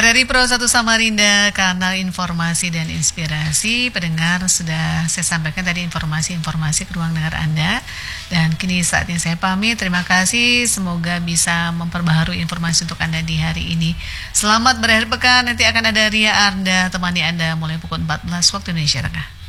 RRI Pro 1 Samarinda, kanal informasi dan inspirasi. Pendengar, sudah saya sampaikan tadi informasi-informasi ke ruang dengar Anda. Dan kini saatnya saya pamit. Terima kasih, semoga bisa memperbaharui informasi untuk Anda di hari ini. Selamat berakhir pekan, nanti akan ada Ria Arda temani Anda mulai pukul 14 waktu Indonesia Tengah.